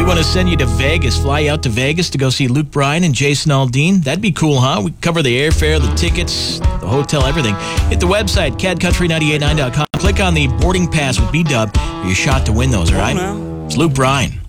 want to send you to Vegas, fly you out to Vegas to go see Luke Bryan and Jason Aldean. That'd be cool, huh? We cover the airfare, the tickets, the hotel, everything. Hit the website, cadcountry989.com. Click on the boarding pass with B-Dub for your shot to win those, all right? It's Luke Bryan.